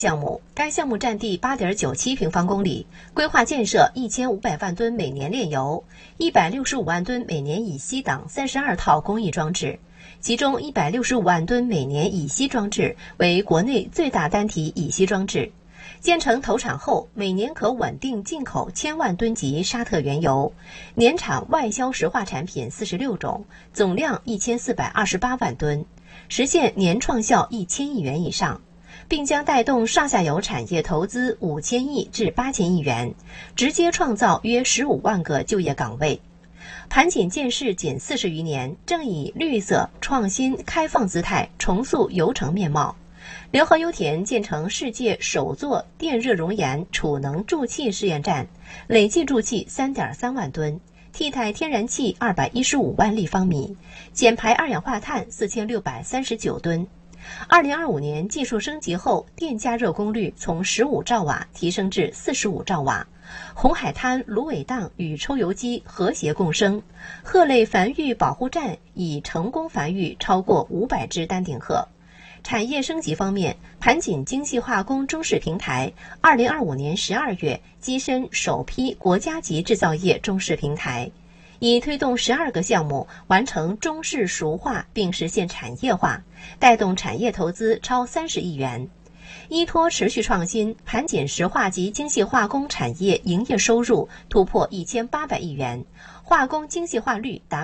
项目，该项目占地8.97平方公里，规划建设1500万吨每年炼油、165万吨每年乙烯等32套工艺装置，其中165万吨每年乙烯装置为国内最大单体乙烯装置。建成投产后，每年可稳定进口1000万吨级沙特原油，年产外销石化产品46种，总量1428万吨，实现年创效1000亿元以上，并将带动上下游产业投资5000亿至8000亿元，直接创造约15万个就业岗位。盘锦建市仅40余年，正以绿色、创新、开放姿态重塑油城面貌。辽河油田建成世界首座电热熔岩储能助气试验站，累计助气3.3万吨，替代天然气215万立方米，减排二氧化碳4639吨。2025年技术升级后，电加热功率从15兆瓦提升至45兆瓦。红海滩芦苇荡与抽油机和谐共生，鹤类繁育保护站已成功繁育超过500只丹顶鹤。产业升级方面，盘锦精细化工中试平台2025年12月跻身首批国家级制造业中试平台，已推动12个项目完成中试熟化并实现产业化，带动产业投资超30亿元。依托持续创新，盘锦石化及精细化工产业营业收入突破1800亿元，化工精细化率达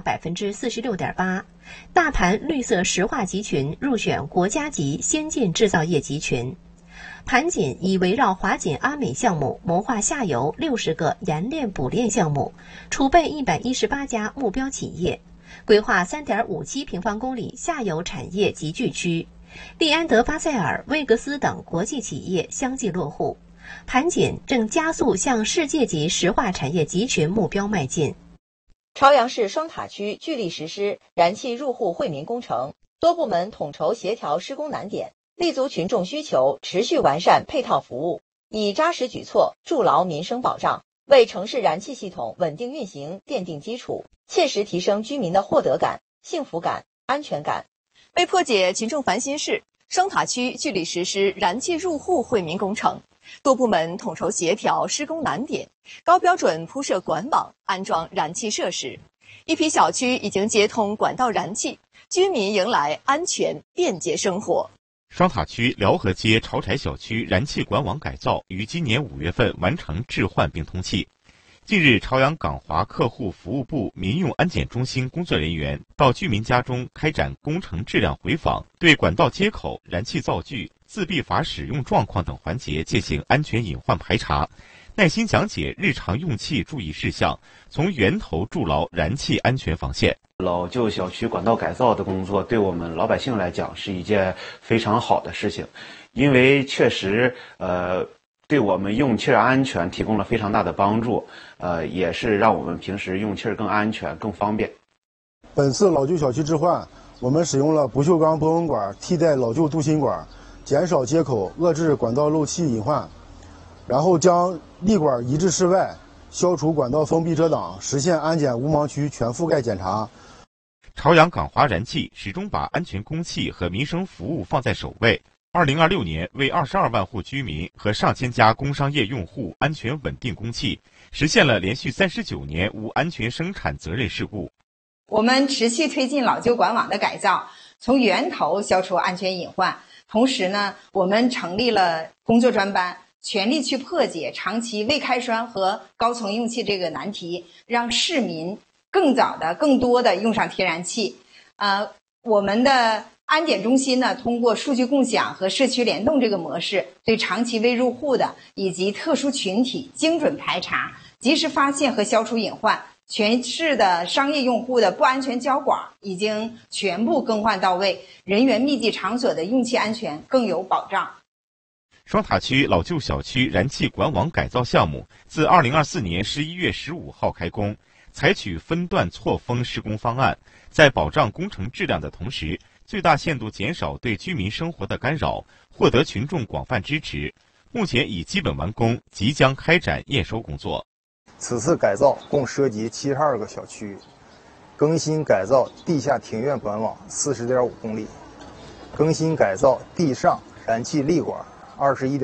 46.8%，大盘绿色石化集群入选国家级先进制造业集群。盘锦已围绕华锦阿美项目谋划下游60个冶炼补炼项目，储备118家目标企业，规划3.57平方公里下游产业集聚区。利安德巴塞尔、威格斯等国际企业相继落户，盘锦正加速向世界级石化产业集群目标迈进。 朝阳市双塔区聚力实施燃气入户惠民工程，多部门统筹协调施工难点，立足群众需求，持续完善配套服务，以扎实举措筑牢民生保障，为城市燃气系统稳定运行奠定基础，切实提升居民的获得感、幸福感、安全感。 为破解群众烦心事，双塔区聚力实施燃气入户惠民工程，多部门统筹协调施工难点，高标准铺设管网，安装燃气设施。一批小区已经接通管道燃气，居民迎来安全便捷生活。 双塔区辽河街潮柴小区燃气管网改造于今年5月份完成置换并通气。近日，朝阳港华客户服务部民用安检中心工作人员到居民家中开展工程质量回访，对管道接口、燃气灶具、自闭阀使用状况等环节进行安全隐患排查，耐心讲解日常用气注意事项，从源头筑牢燃气安全防线。 老旧小区管道改造的工作对我们老百姓来讲是一件非常好的事情，因为确实对我们用气安全提供了非常大的帮助，也是让我们平时用气更安全、更方便。 本次老旧小区置换，我们使用了不锈钢波纹管替代老旧镀锌管，减少接口，遏制管道漏气隐患，然后将立管移至室外，消除管道封闭遮挡，实现安检无盲区全覆盖检查。 朝阳港华燃气始终把安全供气和民生服务放在首位。2026年为22万户居民和上千家工商业用户安全稳定供气，实现了连续39年无安全生产责任事故。 我们持续推进老旧管网的改造，从源头消除安全隐患。同时呢，我们成立了工作专班，全力去破解长期未开栓和高层用气这个难题，让市民更早的、更多的用上天然气。我们的安检中心呢，通过数据共享和社区联动这个模式，对长期未入户的以及特殊群体精准排查，及时发现和消除隐患。全市的商业用户的不安全胶管已经全部更换到位，人员密集场所的用气安全更有保障。 双塔区老旧小区燃气管网改造项目自2024年11月15号开工，采取分段错峰施工方案，在保障工程质量的同时，最大限度减少对居民生活的干扰，获得群众广泛支持。目前已基本完工，即将开展验收工作。 此次改造共涉及72个小区，更新改造地下庭院管网40.5公里，更新改造地上燃气立管21